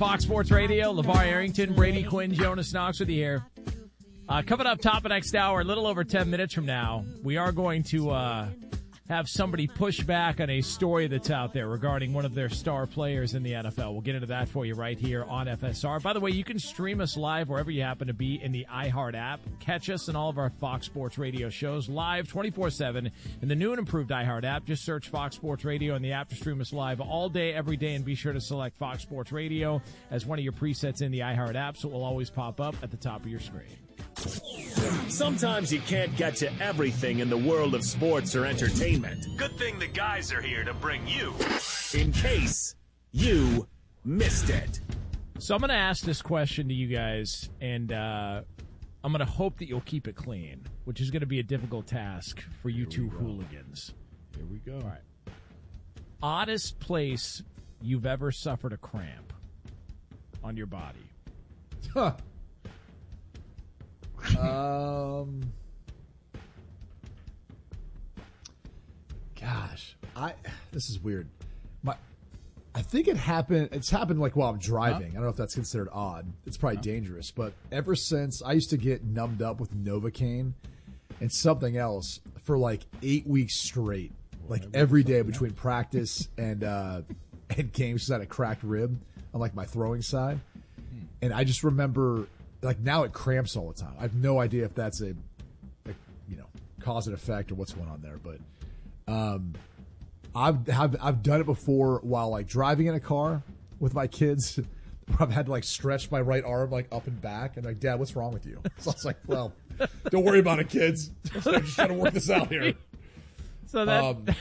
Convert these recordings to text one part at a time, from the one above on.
Fox Sports Radio. LeVar Arrington, Brady Quinn, Jonas Knox with you here. Coming up top of next hour, a little over 10 minutes from now, we are going to have somebody push back on a story that's out there regarding one of their star players in the NFL. We'll get into that for you right here on FSR. By the way, you can stream us live wherever you happen to be in the iHeart app. Catch us in all of our Fox Sports Radio shows live 24/7 in the new and improved iHeart app. Just search Fox Sports Radio in the app to stream us live all day, every day, and be sure to select Fox Sports Radio as one of your presets in the iHeart app, so it will always pop up at the top of your screen. Sometimes you can't get to everything in the world of sports or entertainment. Good thing the guys are here to bring you, in case you missed it. So I'm going to ask this question to you guys, and I'm going to hope that you'll keep it clean, which is going to be a difficult task for you two hooligans. Here we go. All right. Oddest place you've ever suffered a cramp on your body? Huh. Gosh, this is weird. I think it's happened like while I'm driving. I don't know if that's considered odd. It's probably dangerous, but ever since I used to get numbed up with Novocaine and something else for like 8 weeks straight, like every day between practice and games, because I had a cracked rib on like my throwing side, and I just remember. Like now it cramps all the time. I have no idea if that's a cause and effect or what's going on there. But I've done it before while like driving in a car with my kids. Where I've had to like stretch my right arm like up and back, and like, Dad, what's wrong with you? So I was like, well, don't worry about it, kids. I'm just trying to work this out here. So that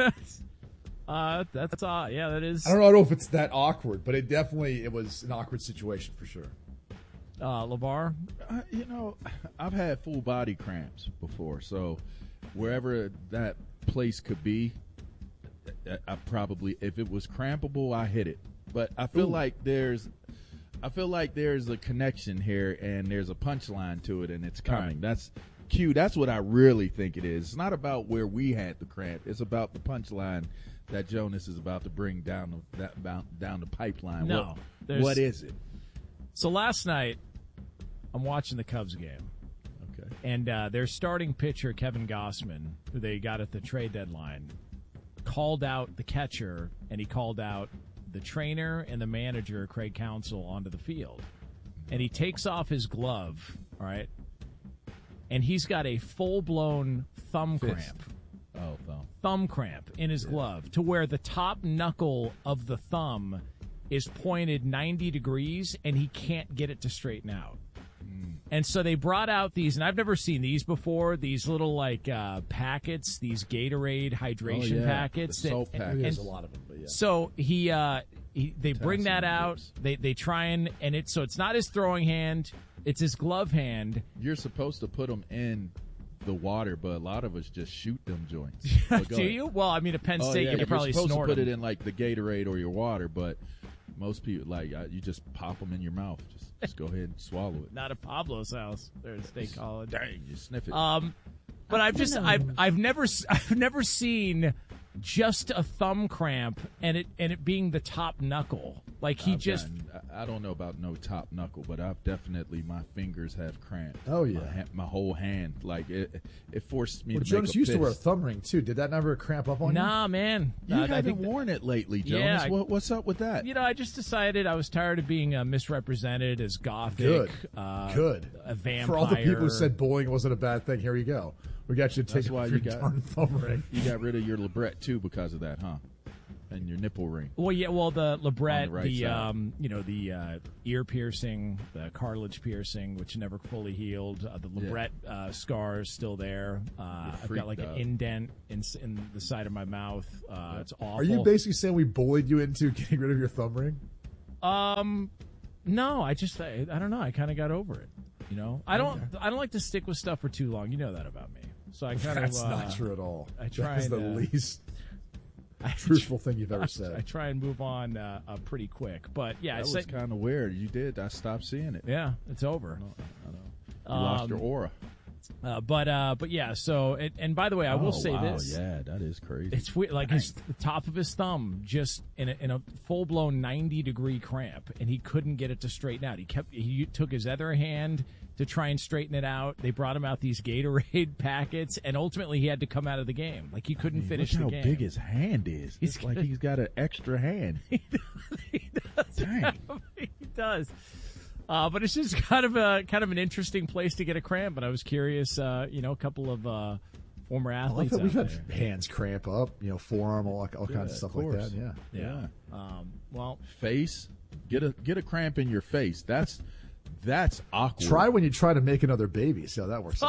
that's odd. Yeah, that is. I don't know if it's that awkward, but it was an awkward situation for sure. LeVar? I've had full body cramps before, so wherever that place could be, I probably, if it was crampable, I hit it. But I feel like there's a connection here, and there's a punchline to it, and it's coming. Right. That's what I really think it is. It's not about where we had the cramp. It's about the punchline that Jonas is about to bring down the pipeline. No, what is it? So last night, I'm watching the Cubs game. Okay. And their starting pitcher, Kevin Gausman, who they got at the trade deadline, called out the catcher, and he called out the trainer and the manager, Craig Counsell, onto the field. And he takes off his glove, all right, and he's got a full-blown thumb cramp. Oh, thumb cramp in his glove, to where the top knuckle of the thumb is pointed 90 degrees, and he can't get it to straighten out. And so they brought out these, and I've never seen these before, these little, like, packets, these Gatorade hydration packets. The salt packets. There's a lot of them, but yeah. So they bring that out. They try and it's not his throwing hand, it's his glove hand. You're supposed to put them in the water, but a lot of us just shoot them joints. Do you? Well, I mean, at Penn State, you could probably snort them. You're supposed to put it in, like, the Gatorade or your water, but most people, like, you just pop them in your mouth. Just go ahead and swallow it. Not at Pablo's house there at State College. Dang, you sniff it. But I've never seen just a thumb cramp and it being the top knuckle. Like I don't know about no top knuckle, but my fingers have cramped. Oh yeah, my whole hand, like it forced me to. Jonas used to wear a thumb ring too. Did that never cramp up on you? Nah, man. You haven't worn it lately, Jonas. Yeah, what's up with that? I just decided I was tired of being misrepresented as gothic. Good. A vampire. For all the people who said bullying wasn't a bad thing, here you go. We got you to take off your darn thumb ring. You got rid of your Librette too because of that, huh? And your nipple ring. Well, yeah. Well, the Librette, the ear piercing, the cartilage piercing, which never fully healed. The Librette scar is still there. I've got like an indent in the side of my mouth. It's awful. Are you basically saying we bullied you into getting rid of your thumb ring? No. I don't know. I kind of got over it. I don't like to stick with stuff for too long. You know that about me. So I kind of. That's not true at all. I try. That's the least truthful thing you've ever said. I try and move on pretty quick, but yeah, that was kind of weird. You did. I stopped seeing it. Yeah, it's over. I know. You lost your aura. But yeah. So and by the way, I will say this. Yeah, that is crazy. It's weird. Like the top of his thumb, just in a full blown 90-degree cramp, and he couldn't get it to straighten out. He took his other hand to try and straighten it out. They brought him out these Gatorade packets, and ultimately he had to come out of the game. Like he couldn't finish the game. Look how big his hand is. It's like he's got an extra hand. He does. Dang. He does. But it's just kind of an interesting place to get a cramp. And I was curious, a couple of former athletes. We've had hands cramp up, forearm, all kinds of stuff like that. Yeah. Well, face, get a cramp in your face. That's awkward. Try when you try to make another baby. See how that works out.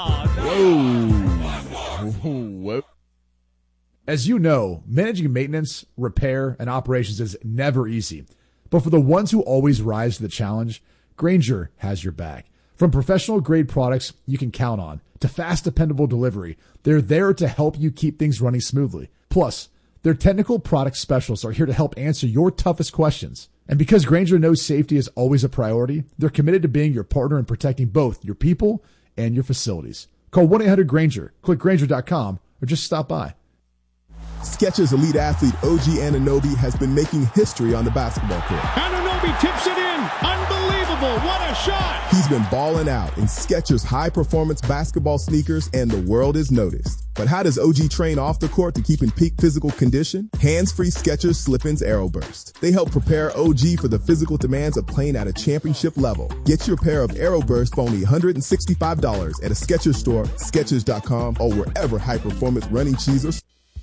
Whoa. As you know, managing maintenance, repair, and operations is never easy. But for the ones who always rise to the challenge, Grainger has your back. From professional-grade products you can count on to fast, dependable delivery, they're there to help you keep things running smoothly. Plus, their technical product specialists are here to help answer your toughest questions. And because Grainger knows safety is always a priority, they're committed to being your partner in protecting both your people and your facilities. Call 1-800-GRAINGER, click Grainger.com, or just stop by. Skechers elite athlete OG Anunoby has been making history on the basketball court. Anunoby tips it in. Unbelievable. What a shot. He's been balling out in Skechers high-performance basketball sneakers, and the world is noticed. But how does OG train off the court to keep in peak physical condition? Hands-free Skechers Slip-ins Aeroburst. They help prepare OG for the physical demands of playing at a championship level. Get your pair of Aeroburst for only $165 at a Skechers store, Skechers.com, or wherever high-performance running shoes are.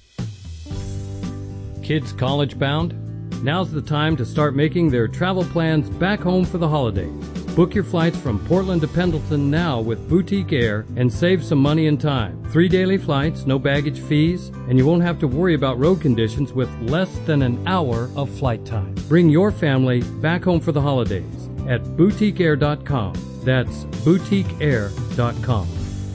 Kids college bound? Now's the time to start making their travel plans back home for the holidays. Book your flights from Portland to Pendleton now with Boutique Air and save some money and time. 3 daily flights, no baggage fees, and you won't have to worry about road conditions with less than an hour of flight time. Bring your family back home for the holidays at boutiqueair.com. That's boutiqueair.com.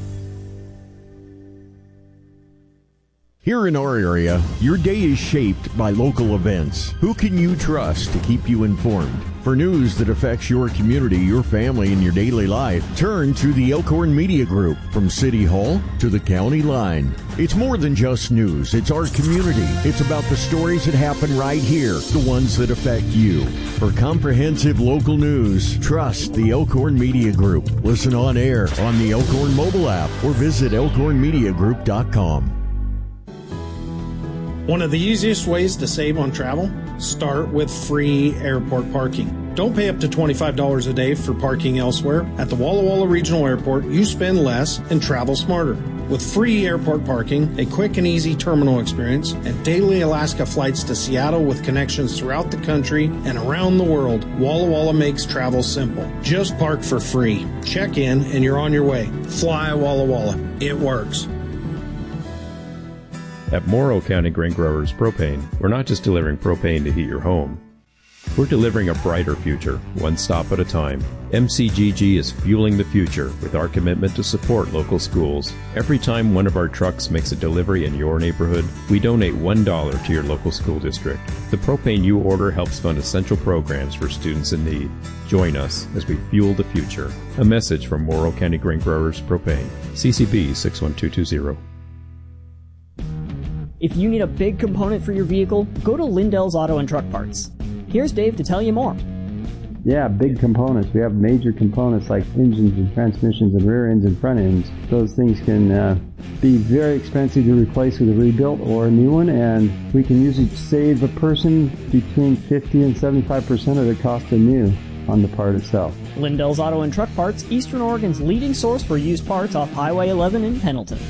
Here in our area, your day is shaped by local events. Who can you trust to keep you informed? For news that affects your community, your family, and your daily life, turn to the Elkhorn Media Group. From City Hall to the county line. It's more than just news. It's our community. It's about the stories that happen right here, the ones that affect you. For comprehensive local news, trust the Elkhorn Media Group. Listen on air on the Elkhorn mobile app or visit elkhornmediagroup.com. One of the easiest ways to save on travel? Start with free airport parking. Don't pay up to $25 a day for parking elsewhere. At the Walla Walla Regional Airport, you spend less and travel smarter. With free airport parking, a quick and easy terminal experience, and daily Alaska flights to Seattle with connections throughout the country and around the world, Walla Walla makes travel simple. Just park for free. Check in and you're on your way. Fly Walla Walla. It works. At Morrow County Grain Growers Propane, we're not just delivering propane to heat your home. We're delivering a brighter future, one stop at a time. MCGG is fueling the future with our commitment to support local schools. Every time one of our trucks makes a delivery in your neighborhood, we donate $1 to your local school district. The propane you order helps fund essential programs for students in need. Join us as we fuel the future. A message from Morrow County Grain Growers Propane. CCB 61220. If you need a big component for your vehicle, go to Lindell's Auto and Truck Parts. Here's Dave to tell you more. Yeah, big components. We have major components like engines and transmissions and rear ends and front ends. Those things can be very expensive to replace with a rebuilt or a new one, and we can usually save a person between 50 and 75% of the cost of new on the part itself. Lindell's Auto and Truck Parts, Eastern Oregon's leading source for used parts off Highway 11 in Pendleton.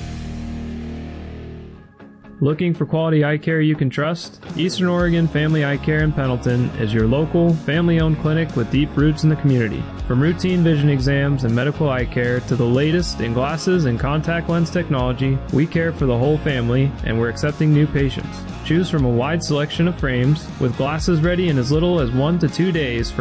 Looking for quality eye care you can trust? Eastern Oregon Family Eye Care in Pendleton is your local, family-owned clinic with deep roots in the community. From routine vision exams and medical eye care to the latest in glasses and contact lens technology, we care for the whole family, and we're accepting new patients. Choose from a wide selection of frames, with glasses ready in as little as 1 to 2 days for